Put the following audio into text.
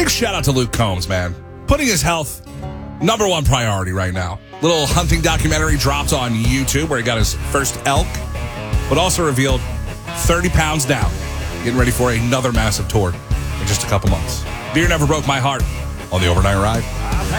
Big shout out to Luke Combs, man. Putting his health number one priority right now. Little hunting documentary dropped on YouTube where he got his first elk, but also revealed 30 pounds down. Getting ready for another massive tour in just a couple months. Beer never broke my heart on the Overnight Ride.